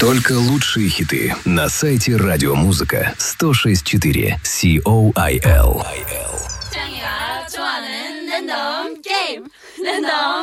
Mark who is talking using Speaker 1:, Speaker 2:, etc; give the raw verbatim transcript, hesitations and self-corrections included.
Speaker 1: Только лучшие хиты на сайте радиомузыка сто шесть четыре ком.
Speaker 2: 짱이가 좋아하는 랜덤 게임 랜덤